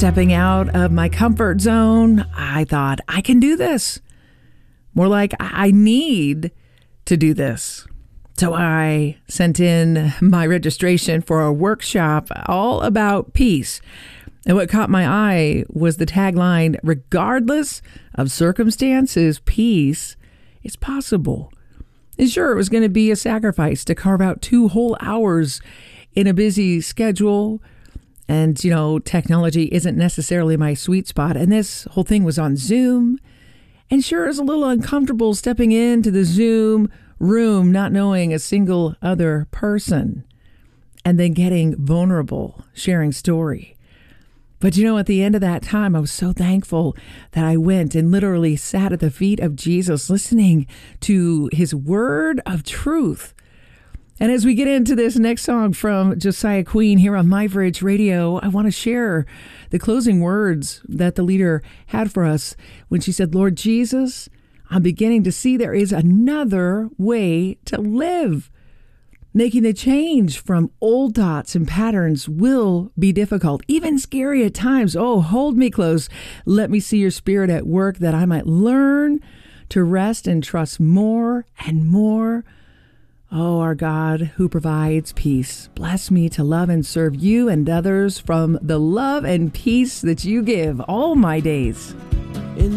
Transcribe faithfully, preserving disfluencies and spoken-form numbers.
stepping out of my comfort zone, I thought, I can do this. More like, I need to do this. So I sent in my registration for a workshop all about peace. And what caught my eye was the tagline, regardless of circumstances, peace is possible. And sure, it was going to be a sacrifice to carve out two whole hours in a busy schedule. And, you know, technology isn't necessarily my sweet spot. And this whole thing was on Zoom. And sure, it was a little uncomfortable stepping into the Zoom room, not knowing a single other person, and then getting vulnerable, sharing story. But you know, at the end of that time, I was so thankful that I went and literally sat at the feet of Jesus, listening to his word of truth. And as we get into this next song from Josiah Queen here on My Bridge Radio, I want to share the closing words that the leader had for us when she said, Lord Jesus, I'm beginning to see there is another way to live. Making the change from old thoughts and patterns will be difficult, even scary at times. Oh, hold me close. Let me see your spirit at work that I might learn to rest and trust more and more. Oh, our God who provides peace, bless me to love and serve you and others from the love and peace that you give all my days.